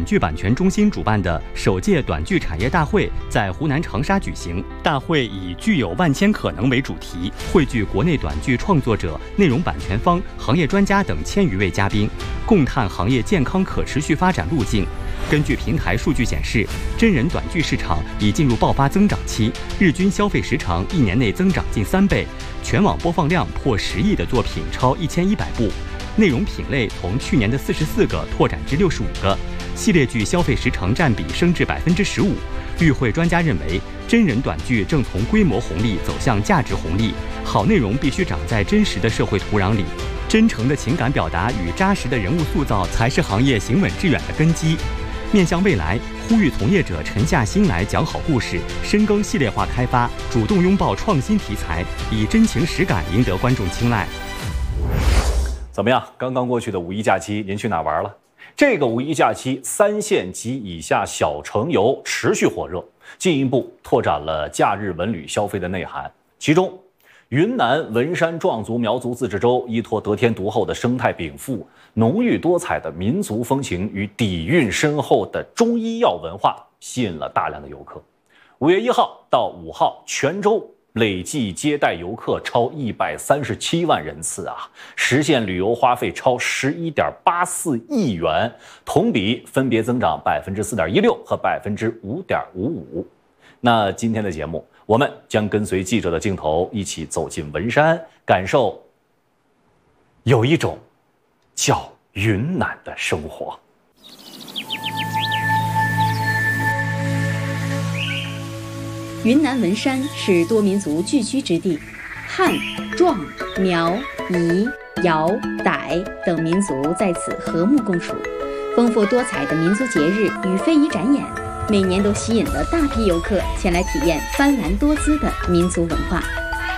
剧版权中心主办的首届短剧产业大会在湖南长沙举行。大会以具有万千可能为主题，汇聚国内短剧创作者、内容版权方、行业专家等1000余位嘉宾，共探行业健康可持续发展路径。根据平台数据显示，真人短剧市场已进入爆发增长期，日均消费时长1年内增长近3倍，全网播放量破10亿的作品超1100部，内容品类从去年的44个拓展至65个，系列剧消费时长占比升至15%。与会专家认为，真人短剧正从规模红利走向价值红利，好内容必须长在真实的社会土壤里，真诚的情感表达与扎实的人物塑造才是行业行稳致远的根基。面向未来，呼吁从业者沉下心来讲好故事，深耕系列化开发，主动拥抱创新题材，以真情实感赢得观众青睐。 怎么样？刚刚过去的五一假期，您去哪玩了？这个五一假期，3线及以下小城游持续火热，进一步拓展了假日文旅消费的内涵。其中，云南文山壮族苗族自治州依托得天独厚的生态禀赋、浓郁多彩的民族风情与底蕴深厚的中医药文化，吸引了大量的游客。5月1号到5号，全州累计接待游客超137万人次啊，实现旅游花费超11.84亿元，同比分别增长4.16%和5.55%。那今天的节目，我们将跟随记者的镜头，一起走进文山，感受有一种叫云南的生活。 云南文山是多民族聚居之地，汉、壮、苗、彝、瑶、傣等民族在此和睦共处，丰富多彩的民族节日与非遗展演，每年都吸引了大批游客前来体验斑斓多姿的民族文化。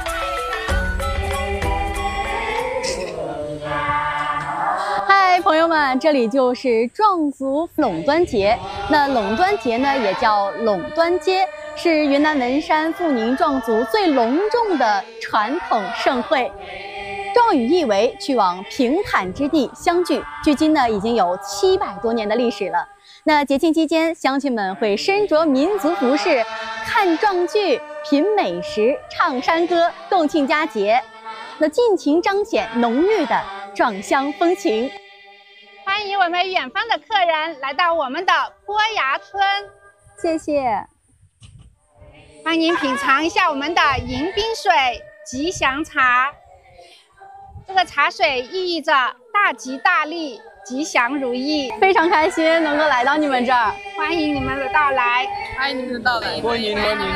嗨，朋友们，这里就是壮族垄端节。那垄端节呢，也叫垄端街，是云南文山富宁壮族最隆重的传统盛会。壮语意为去往平坦之地相聚，距今呢已经有700多年的历史了。那节庆期间，乡亲们会身着民族服饰，看壮剧、品美食、唱山歌，共庆佳节，那尽情彰显浓郁的壮乡风情。 欢迎我们远方的客人来到我们的坡崖村， 谢谢。 欢迎品尝一下我们的迎宾水吉祥茶。这个茶水寓意着大吉大利、吉祥如意， 非常开心能够来到你们这儿， 欢迎你们的到来， 欢迎你们的到来， 欢迎欢迎。